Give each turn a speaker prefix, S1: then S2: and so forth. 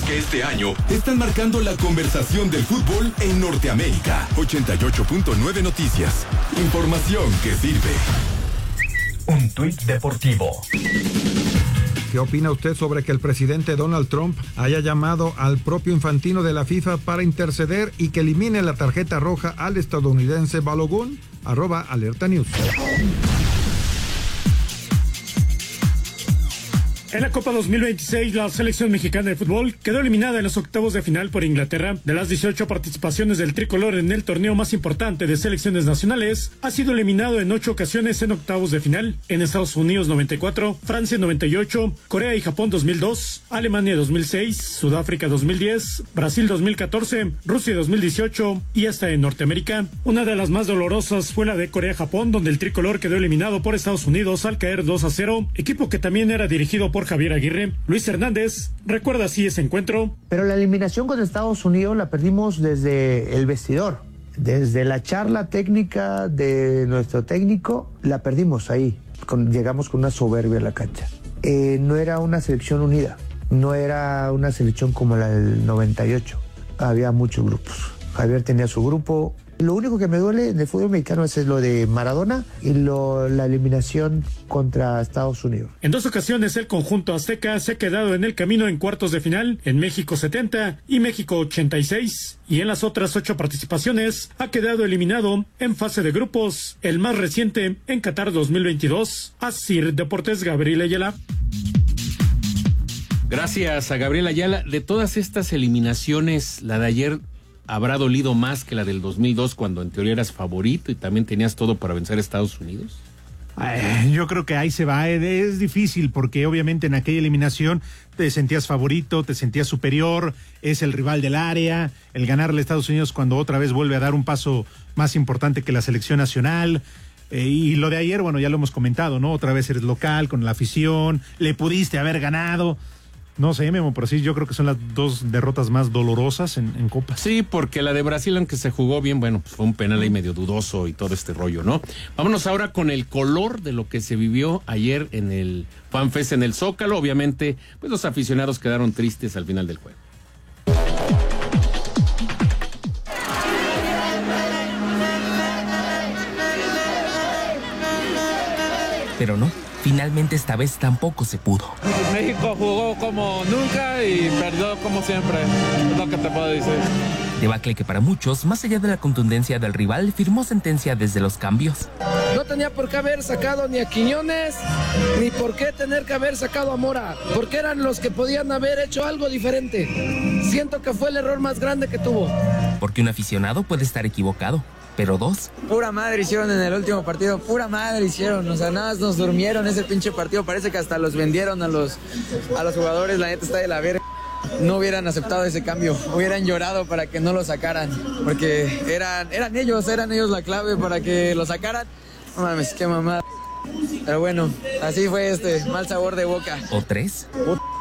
S1: que este año están marcando la conversación del fútbol en Norteamérica. 88.9 Noticias. Información que sirve.
S2: Un tuit deportivo.
S3: ¿Qué opina usted sobre que el presidente Donald Trump haya llamado al propio Infantino de la FIFA para interceder y que elimine la tarjeta roja al estadounidense Balogun? @alertanews.
S4: En la Copa 2026, la selección mexicana de fútbol quedó eliminada en los octavos de final por Inglaterra. De las 18 participaciones del tricolor en el torneo más importante de selecciones nacionales, ha sido eliminado en 8 ocasiones en octavos de final. En Estados Unidos 94, Francia 98, Corea y Japón 2002, Alemania 2006, Sudáfrica 2010, Brasil 2014, Rusia 2018 y hasta en Norteamérica. Una de las más dolorosas fue la de Corea-Japón, donde el tricolor quedó eliminado por Estados Unidos al caer 2-0, equipo que también era dirigido por Javier Aguirre. Luis Hernández recuerda así ese encuentro.
S5: Pero la eliminación con Estados Unidos la perdimos desde el vestidor, desde la charla técnica de nuestro técnico, la perdimos ahí. Llegamos con una soberbia a la cancha. No era una selección unida, no era una selección como la del 98. Había muchos grupos. Javier tenía su grupo. Lo único que me duele en el fútbol mexicano es lo de Maradona y la eliminación contra Estados Unidos.
S4: En 2 ocasiones el conjunto azteca se ha quedado en el camino en cuartos de final, en México 70 y México 86, y en las otras 8 participaciones ha quedado eliminado en fase de grupos, el más reciente en Qatar 2022. Asir Deportes, Gabriel Ayala.
S6: Gracias a Gabriel Ayala. De todas estas eliminaciones, la de ayer ¿habrá dolido más que la del 2002 cuando en teoría eras favorito y también tenías todo para vencer a Estados Unidos?
S7: Yo creo que ahí se va. Es difícil porque obviamente en aquella eliminación te sentías favorito, te sentías superior, es el rival del área, el ganarle a Estados Unidos cuando otra vez vuelve a dar un paso más importante que la selección nacional. Y lo de ayer, bueno, ya lo hemos comentado, ¿no? Otra vez eres local, con la afición, le pudiste haber ganado. No sé, Memo, pero sí, yo creo que son las 2 derrotas más dolorosas en Copa.
S6: Sí, porque la de Brasil, aunque se jugó bien, bueno, pues fue un penal ahí medio dudoso y todo este rollo, ¿no? Vámonos ahora con el color de lo que se vivió ayer en el FanFest en el Zócalo. Obviamente, pues los aficionados quedaron tristes al final del juego.
S8: Pero no, finalmente esta vez tampoco se pudo.
S9: México jugó como nunca y perdió como siempre, es lo que te puedo decir.
S8: Debacle que para muchos, más allá de la contundencia del rival, firmó sentencia desde los cambios.
S10: No tenía por qué haber sacado ni a Quiñones, ni por qué tener que haber sacado a Mora, porque eran los que podían haber hecho algo diferente. Siento que fue el error más grande que tuvo.
S8: Porque un aficionado puede estar equivocado, pero 2.
S11: Pura madre hicieron en el último partido, pura madre hicieron, o sea, nada más nos durmieron ese pinche partido, parece que hasta los vendieron a los jugadores, la neta está de la verga. No hubieran aceptado ese cambio, hubieran llorado para que no lo sacaran, porque eran ellos la clave para que lo sacaran. No mames, qué mamada. Pero bueno, así fue mal sabor de boca.
S8: ¿O 3?